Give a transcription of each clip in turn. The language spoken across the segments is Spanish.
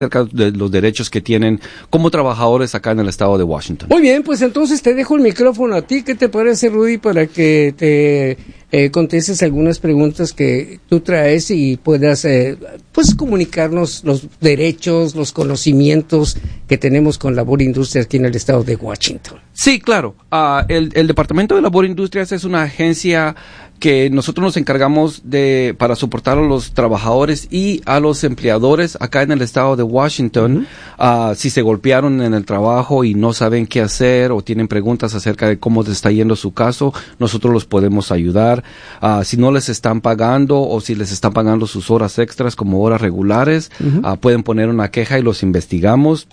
acerca de los derechos que tienen como trabajadores acá en el estado de Washington. Muy bien, pues entonces te dejo el micrófono a ti. ¿Qué te parece, Rudy, para que te contestes algunas preguntas que tú traes y puedas pues comunicarnos los derechos, los conocimientos que tenemos con Labor Industrias aquí en el estado de Washington? Sí, claro. El Departamento de Labor Industrias es una agencia que nosotros nos encargamos para soportar a los trabajadores y a los empleadores acá en el estado de Washington. Si se golpearon en el trabajo y no saben qué hacer o tienen preguntas acerca de cómo les está yendo su caso, nosotros los podemos ayudar. Si no les están pagando o si les están pagando sus horas extras como horas regulares, pueden poner una queja y los investigamos.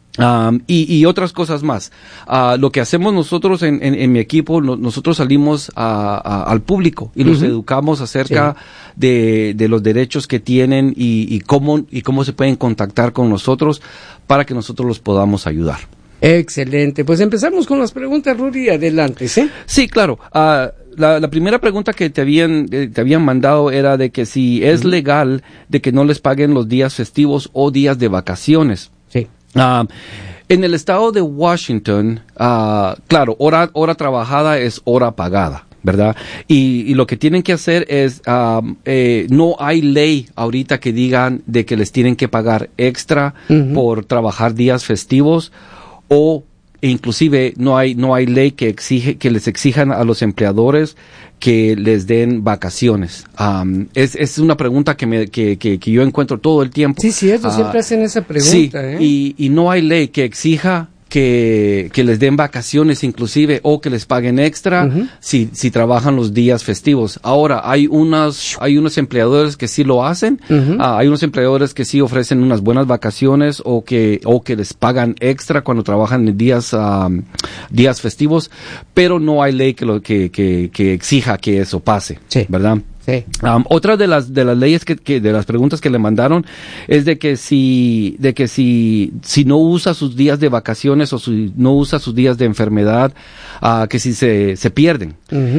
Y otras cosas más. Lo que hacemos nosotros en mi equipo, nosotros salimos al público y los educamos acerca de los derechos que tienen y cómo se pueden contactar con nosotros para que nosotros los podamos ayudar. Excelente. Pues empezamos con las preguntas, Rudy. Adelante, ¿sí? Sí, claro. La primera pregunta que te habían mandado era de que si es legal de que no les paguen los días festivos o días de vacaciones. Sí. En el estado de Washington, claro, hora trabajada es hora pagada, ¿verdad? Y lo que tienen que hacer es, no hay ley ahorita que digan de que les tienen que pagar extra por trabajar días festivos o inclusive no hay ley que les exijan a los empleadores que les den vacaciones. Es una pregunta que yo encuentro todo el tiempo. Sí, cierto, siempre hacen esa pregunta. Sí, y no hay ley que exija que les den vacaciones inclusive o que les paguen extra si trabajan los días festivos. Ahora, hay unos empleadores que sí lo hacen, hay unos empleadores que sí ofrecen unas buenas vacaciones o que les pagan extra cuando trabajan en días festivos, pero no hay ley que exija que eso pase, ¿verdad? Sí. Otra de las leyes de las preguntas que le mandaron es de que si no usa sus días de vacaciones o si no usa sus días de enfermedad, que si se pierden.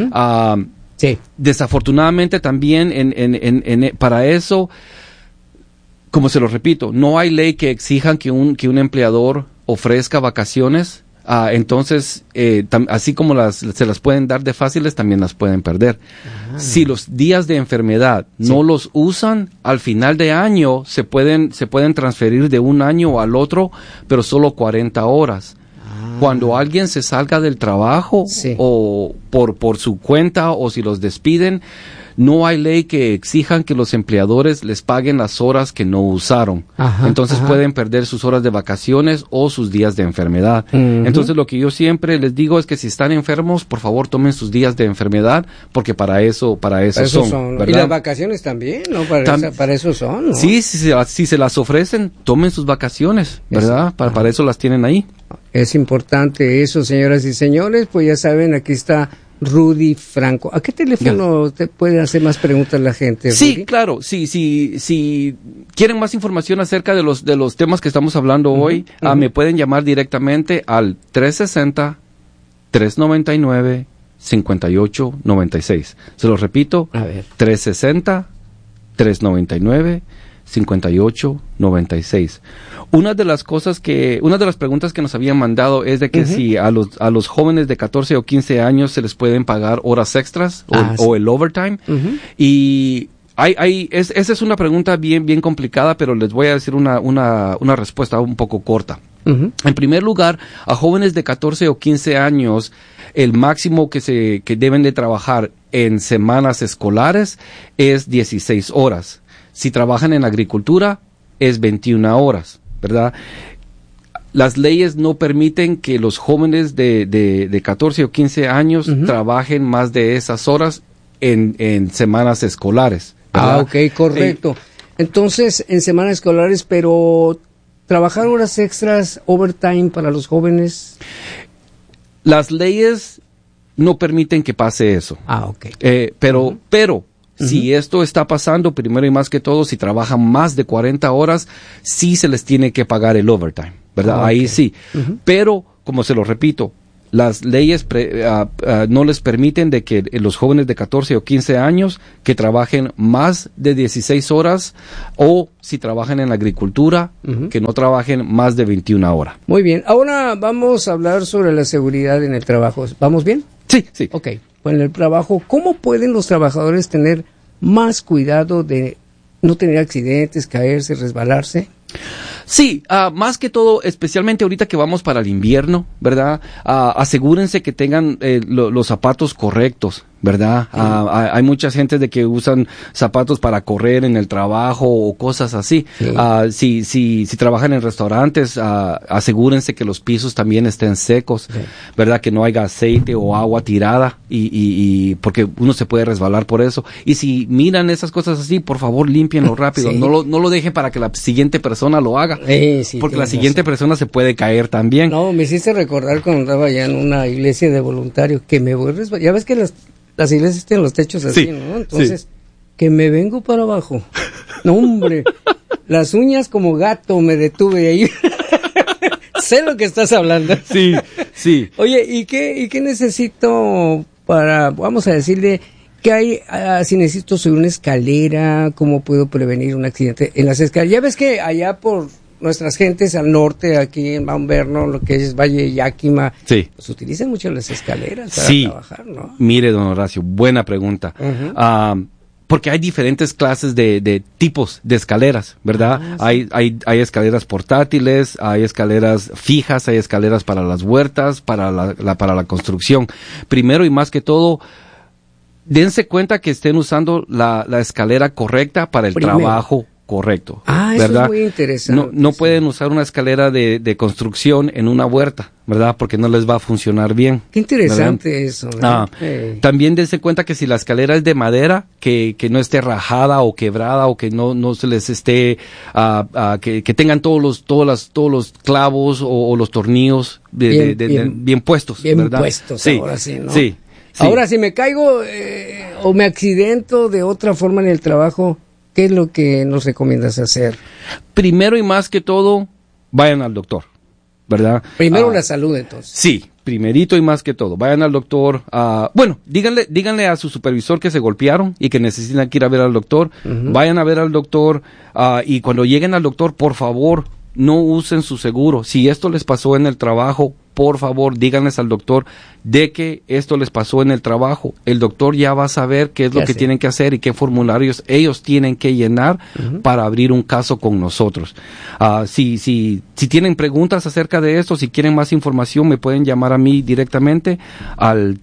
Sí. Desafortunadamente también para eso, como se lo repito, no hay ley que exijan que un empleador ofrezca vacaciones. Entonces, así como se las pueden dar de fáciles, también las pueden perder. Si los días de enfermedad no los usan, al final de año se pueden transferir de un año al otro, pero solo 40 horas. Cuando alguien se salga del trabajo o por su cuenta o si los despiden, no hay ley que exijan que los empleadores les paguen las horas que no usaron. Entonces pueden perder sus horas de vacaciones o sus días de enfermedad. Entonces lo que yo siempre les digo es que si están enfermos, por favor tomen sus días de enfermedad, porque para eso son. Y las vacaciones también, ¿no? Para eso son, ¿no? Sí, si se las ofrecen, tomen sus vacaciones, ¿verdad? Para eso las tienen ahí. Es importante eso, señoras y señores. Pues ya saben, aquí está Rudy Franco. ¿A qué teléfono te puede hacer más preguntas la gente, Rudy? Sí, claro. Si quieren más información acerca de los temas que estamos hablando hoy, me pueden llamar directamente al 360-399-5896. Se lo repito. A ver. 360-399-5896. Una de las preguntas que nos habían mandado es de que si a los jóvenes de 14 o 15 años se les pueden pagar horas extras o el overtime. Y esa es una pregunta bien complicada, pero les voy a decir una respuesta un poco corta. En primer lugar, a jóvenes de 14 o 15 años, el máximo que deben de trabajar en semanas escolares es 16 horas. Si trabajan en agricultura, es 21 horas, ¿verdad? Las leyes no permiten que los jóvenes de 14 o 15 años trabajen más de esas horas en semanas escolares, ¿verdad? Ok, correcto. Entonces, en semanas escolares, pero trabajar horas extras, overtime para los jóvenes. Las leyes no permiten que pase eso. Ok. Pero si esto está pasando, primero y más que todo, si trabajan más de 40 horas, sí se les tiene que pagar el overtime, ¿verdad? Ahí sí. Pero, como se lo repito, las leyes no les permiten de que los jóvenes de 14 o 15 años que trabajen más de 16 horas o si trabajan en la agricultura, que no trabajen más de 21 horas. Muy bien. Ahora vamos a hablar sobre la seguridad en el trabajo. ¿Vamos bien? Sí, sí. Ok. Pues en el trabajo, ¿cómo pueden los trabajadores tener más cuidado de no tener accidentes, caerse, resbalarse? Sí, más que todo, especialmente ahorita que vamos para el invierno, ¿verdad? Asegúrense que tengan los zapatos correctos, ¿verdad? Hay mucha gente de que usan zapatos para correr en el trabajo o cosas así. Si trabajan en restaurantes, asegúrense que los pisos también estén secos, ¿verdad? Que no haya aceite o agua tirada y porque uno se puede resbalar por eso. Y si miran esas cosas así, por favor, límpienlo rápido. No lo dejen para que la siguiente persona lo haga. Porque la siguiente persona se puede caer también. No, me hiciste recordar cuando andaba allá en una iglesia de voluntarios que me voy a resbalar. Ya ves que las iglesias tienen los techos así, ¿no? Entonces, que me vengo para abajo. No, hombre, las uñas como gato me detuve ahí. Sé lo que estás hablando. Sí, sí. Oye, ¿y qué necesito para, vamos a decirle, qué hay, si necesito subir una escalera, cómo puedo prevenir un accidente en las escaleras? Ya ves que allá por nuestras gentes al norte, aquí en Mount Vernon, lo que es Valle Yakima, pues utilizan mucho las escaleras para trabajar, ¿no? Mire, don Horacio, buena pregunta. Porque hay diferentes clases de tipos de escaleras, ¿verdad? Sí. Hay escaleras portátiles, hay escaleras fijas, hay escaleras para las huertas, para la construcción. Primero y más que todo, dense cuenta que estén usando la escalera correcta para el trabajo correcto, ¿verdad? Eso es muy interesante. No pueden usar una escalera de construcción en una huerta, ¿verdad? Porque no les va a funcionar bien. Qué interesante, ¿verdad? Eso. También dense cuenta que si la escalera es de madera, que no esté rajada o quebrada o que no se les esté, que tengan todos los clavos o los tornillos bien puestos, bien ¿verdad? Puestos, sí, ahora sí, ¿no? Sí. Ahora, si me caigo o me accidento de otra forma en el trabajo, ¿qué es lo que nos recomiendas hacer? Primero y más que todo, vayan al doctor, ¿verdad? Primero la salud, entonces. Sí, primerito y más que todo. Vayan al doctor. Bueno, díganle a su supervisor que se golpearon y que necesitan ir a ver al doctor. Vayan a ver al doctor y cuando lleguen al doctor, por favor, no usen su seguro. Si esto les pasó en el trabajo, por favor, díganles al doctor de que esto les pasó en el trabajo. El doctor ya va a saber qué es lo que tienen que hacer y qué formularios ellos tienen que llenar para abrir un caso con nosotros. Si tienen preguntas acerca de esto, si quieren más información, me pueden llamar a mí directamente al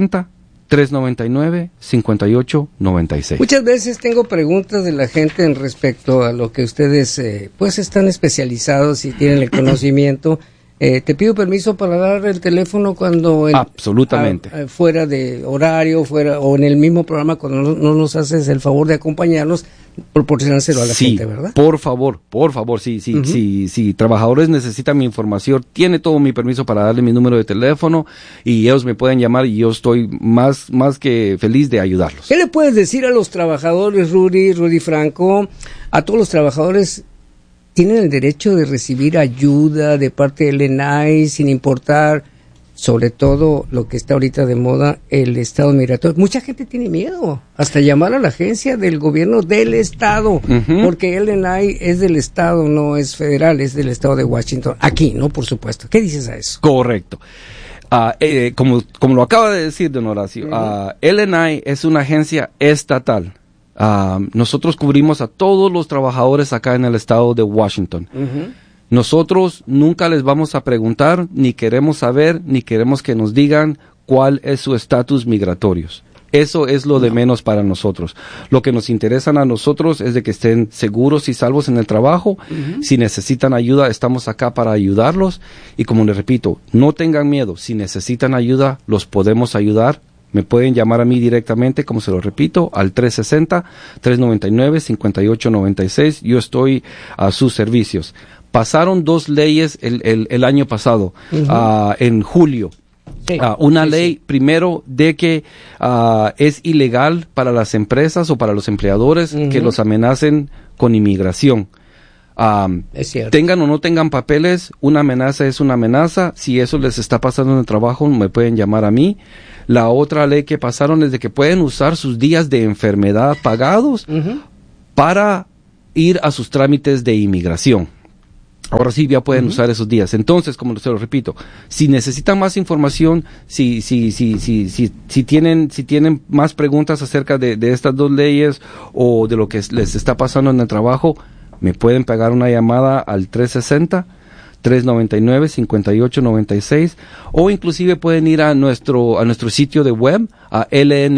360-399-5896. Muchas veces tengo preguntas de la gente en respecto a lo que ustedes pues están especializados y tienen el conocimiento. Te pido permiso para dar el teléfono cuando absolutamente fuera de horario, o en el mismo programa cuando no nos haces el favor de acompañarnos, proporcionárselo a la gente, ¿verdad? Por favor, si trabajadores necesitan mi información, tiene todo mi permiso para darle mi número de teléfono y ellos me pueden llamar y yo estoy más que feliz de ayudarlos. ¿Qué le puedes decir a los trabajadores, Rudy Franco, a todos los trabajadores? Tienen el derecho de recibir ayuda de parte del LNI sin importar, sobre todo lo que está ahorita de moda, el estado migratorio. Mucha gente tiene miedo hasta llamar a la agencia del gobierno del estado, porque el LNI es del estado, no es federal, es del estado de Washington. Aquí, ¿no? Por supuesto. ¿Qué dices a eso? Correcto. Como lo acaba de decir, don Horacio, LNI es una agencia estatal. Nosotros cubrimos a todos los trabajadores acá en el estado de Washington. Nosotros nunca les vamos a preguntar, ni queremos saber, ni queremos que nos digan cuál es su estatus migratorio. Eso es lo de menos para nosotros. Lo que nos interesa a nosotros es de que estén seguros y salvos en el trabajo. Si necesitan ayuda, estamos acá para ayudarlos. Y como les repito, no tengan miedo. Si necesitan ayuda, los podemos ayudar. Me pueden llamar a mí directamente, como se lo repito, al 360-399-5896. Yo estoy a sus servicios. Pasaron 2 leyes el año pasado, en julio. Una ley, primero, de que es ilegal para las empresas o para los empleadores que los amenacen con inmigración. Es cierto. Tengan o no tengan papeles, una amenaza es una amenaza. Si eso les está pasando en el trabajo, me pueden llamar a mí. La otra ley que pasaron es de que pueden usar sus días de enfermedad pagados para ir a sus trámites de inmigración. Ahora sí ya pueden usar esos días. Entonces, como se lo repito, si necesitan más información, si tienen más preguntas acerca de estas dos leyes o de lo que les está pasando en el trabajo, me pueden pegar una llamada al 360-399-5896 o inclusive pueden ir a nuestro sitio de web, a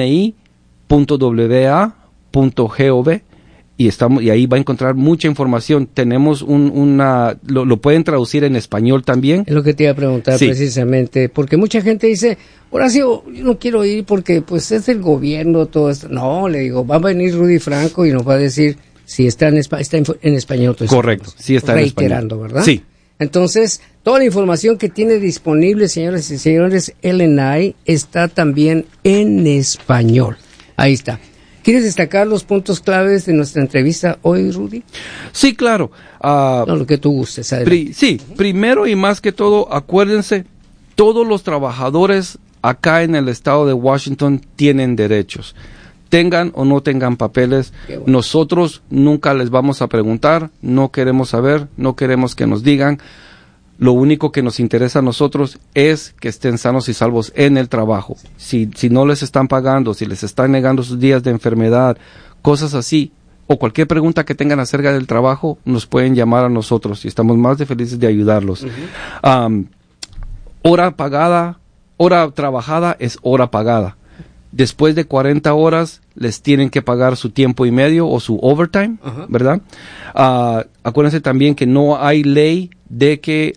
lni.wa.gov, y ahí va a encontrar mucha información. Tenemos lo pueden traducir en español también. Es lo que te iba a preguntar precisamente, porque mucha gente dice, Horacio, yo no quiero ir porque pues es el gobierno, todo esto. No, le digo, va a venir Rudy Franco y nos va a decir si está en español. Correcto, sí está en español. Reiterando, ¿verdad? Sí. Entonces, toda la información que tiene disponible, señoras y señores, LNI, está también en español. Ahí está. ¿Quieres destacar los puntos claves de nuestra entrevista hoy, Rudy? Sí, claro. Lo que tú gustes. Primero y más que todo, acuérdense, todos los trabajadores acá en el estado de Washington tienen derechos. Tengan o no tengan papeles, bueno, nosotros nunca les vamos a preguntar, no queremos saber, no queremos que nos digan. Lo único que nos interesa a nosotros es que estén sanos y salvos en el trabajo. Si no les están pagando, si les están negando sus días de enfermedad, cosas así, o cualquier pregunta que tengan acerca del trabajo, nos pueden llamar a nosotros y estamos más de felices de ayudarlos. Hora trabajada es hora pagada. Después de 40 horas les tienen que pagar su tiempo y medio o su overtime, ¿verdad? Acuérdense también que no hay ley de que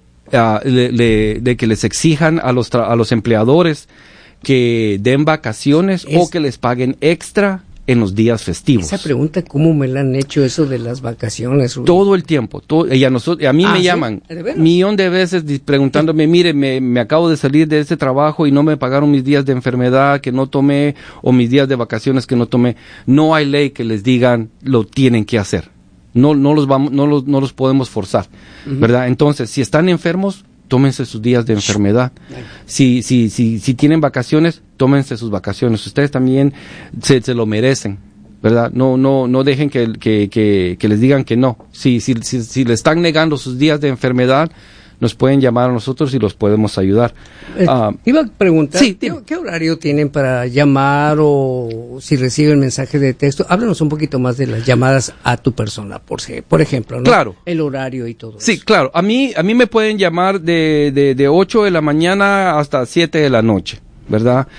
les exijan a los empleadores que den vacaciones o que les paguen extra en los días festivos. Esa pregunta, ¿cómo me la han hecho eso de las vacaciones, Rudy? Todo el tiempo. A mí me llaman millón de veces preguntándome, mire, me acabo de salir de este trabajo y no me pagaron mis días de enfermedad que no tomé o mis días de vacaciones que no tomé. No hay ley que les digan lo tienen que hacer. No los podemos forzar, ¿verdad? Entonces, si están enfermos, tómense sus días de enfermedad. Si tienen vacaciones, tómense sus vacaciones. Ustedes también se lo merecen, ¿verdad? No dejen que les digan que no. Si le están negando sus días de enfermedad, nos pueden llamar a nosotros y los podemos ayudar. Iba a preguntar, ¿qué horario tienen para llamar o si reciben mensaje de texto? Háblanos un poquito más de las llamadas a tu persona, por ejemplo, ¿no? Claro. El horario y todo eso. Sí, claro. A mí me pueden llamar de 8 de la mañana hasta 7 de la noche, ¿verdad?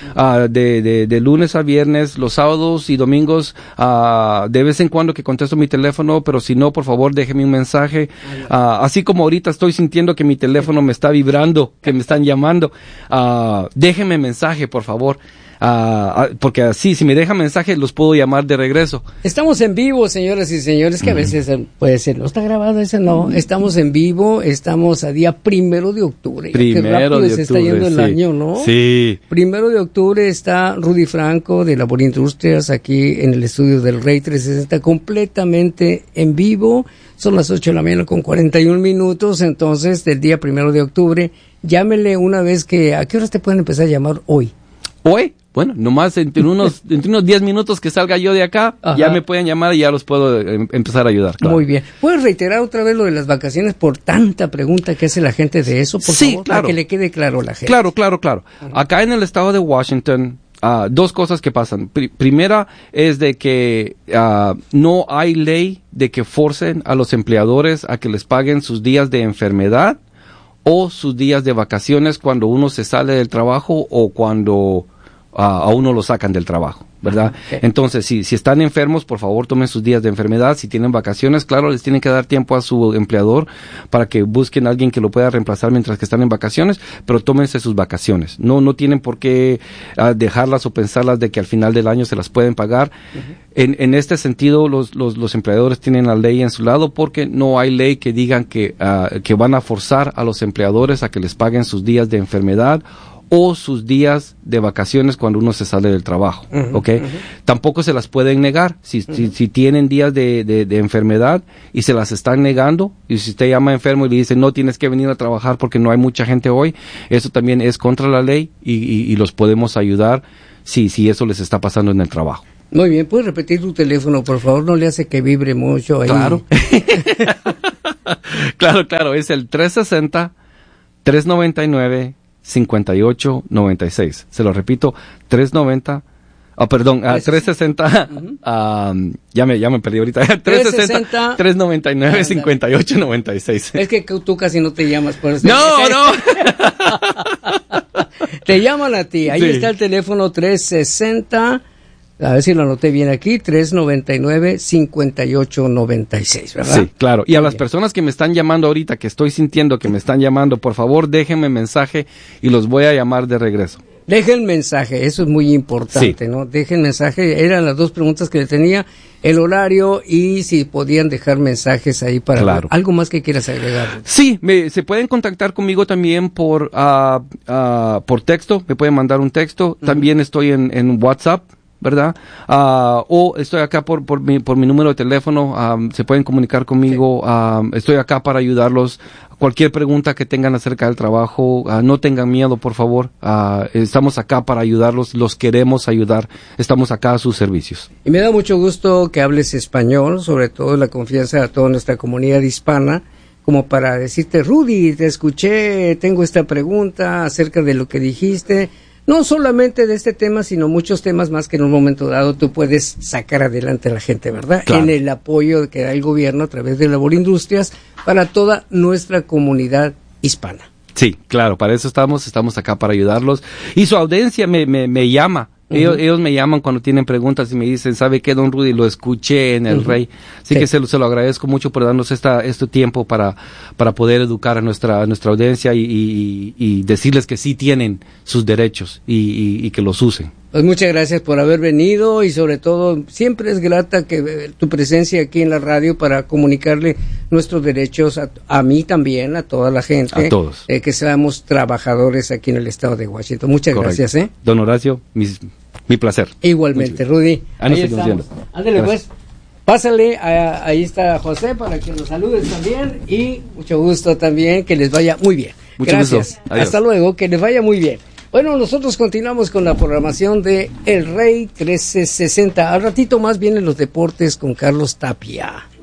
De lunes a viernes, los sábados y domingos, de vez en cuando que contesto mi teléfono, pero si no, por favor, déjeme un mensaje. Así como ahorita estoy sintiendo que mi teléfono me está vibrando, que me están llamando, déjeme mensaje, por favor. Porque así, si me dejan mensaje, los puedo llamar de regreso. Estamos en vivo, señoras y señores, que a veces puede ser, no está grabado ese, no. Estamos en vivo, estamos a día 1 de octubre. Qué rápido se está yendo el año, ¿no? Sí. 1 de octubre está Rudy Franco de Labor Industrias aquí en el estudio del Rey 360, completamente en vivo. Son las 8 de la mañana con 41 minutos, entonces, del día 1 de octubre. Llámele una vez ¿a qué horas te pueden empezar a llamar hoy? ¿Hoy? Bueno, nomás entre unos 10 minutos que salga yo de acá, ya me pueden llamar y ya los puedo empezar a ayudar. Claro. Muy bien. ¿Puedes reiterar otra vez lo de las vacaciones por tanta pregunta que hace la gente de eso, por favor? Claro. Para que le quede claro a la gente. Claro. Acá en el estado de Washington, dos cosas que pasan. Primera es de que no hay ley de que forcen a los empleadores a que les paguen sus días de enfermedad o sus días de vacaciones cuando uno se sale del trabajo o cuando a uno lo sacan del trabajo, ¿verdad? Okay. Entonces, si están enfermos, por favor, tomen sus días de enfermedad. Si tienen vacaciones, claro, les tienen que dar tiempo a su empleador para que busquen a alguien que lo pueda reemplazar mientras que están en vacaciones, pero tómense sus vacaciones. No tienen por qué dejarlas o pensarlas de que al final del año se las pueden pagar. En este sentido, los empleadores tienen la ley en su lado porque no hay ley que digan que van a forzar a los empleadores a que les paguen sus días de enfermedad o sus días de vacaciones cuando uno se sale del trabajo, ¿ok? Tampoco se las pueden negar. Si tienen días de enfermedad y se las están negando, y si usted llama enfermo y le dice, no tienes que venir a trabajar porque no hay mucha gente hoy, eso también es contra la ley y los podemos ayudar si eso les está pasando en el trabajo. Muy bien, ¿puedes repetir tu teléfono, por favor? No le hace que vibre mucho ahí. Claro. Claro, es el 360-399-5896. Se lo repito, 360, ya me perdí ahorita. 360-399-5896. Es que tú casi no te llamas por eso. No. Te llaman a ti. Ahí está el teléfono 360. A ver si lo anoté bien aquí, 399-5896, ¿verdad? Sí, claro. Y a las personas que me están llamando ahorita, que estoy sintiendo que me están llamando, por favor, déjenme mensaje y los voy a llamar de regreso. Dejen mensaje, eso es muy importante, ¿no? Dejen mensaje, eran las dos preguntas que le tenía, el horario y si podían dejar mensajes ahí para algo más que quieras agregar. Sí, se pueden contactar conmigo también por texto, me pueden mandar un texto, también estoy en WhatsApp, ¿verdad? O estoy acá por mi número de teléfono, se pueden comunicar conmigo, estoy acá para ayudarlos. Cualquier pregunta que tengan acerca del trabajo, no tengan miedo, por favor. Estamos acá para ayudarlos, los queremos ayudar, estamos acá a sus servicios. Y me da mucho gusto que hables español, sobre todo la confianza de toda nuestra comunidad hispana, como para decirte, Rudy, te escuché, tengo esta pregunta acerca de lo que dijiste. No solamente de este tema, sino muchos temas más que en un momento dado tú puedes sacar adelante a la gente, ¿verdad? Claro. En el apoyo que da el gobierno a través de Labor Industrias para toda nuestra comunidad hispana. Sí, claro, para eso estamos acá para ayudarlos. Y su audiencia me llama. Ellos me llaman cuando tienen preguntas y me dicen, ¿sabe qué, don Rudy? Lo escuché en el Rey. Así que se lo agradezco mucho por darnos este tiempo para poder educar a nuestra audiencia y decirles que sí tienen sus derechos y que los usen. Pues muchas gracias por haber venido y sobre todo siempre es grata que tu presencia aquí en la radio para comunicarle nuestros derechos a mí también, a toda la gente. A todos. Que seamos trabajadores aquí en el estado de Washington. Muchas gracias. Don Horacio, mi placer. Igualmente, Rudy. Ahí estamos. Ándale pues. Pásale, ahí está José para que nos saludes también y mucho gusto también, que les vaya muy bien. Mucho gracias. Gusto. Hasta luego, que les vaya muy bien. Bueno, nosotros continuamos con la programación de El Rey 1360. Al ratito más vienen los deportes con Carlos Tapia.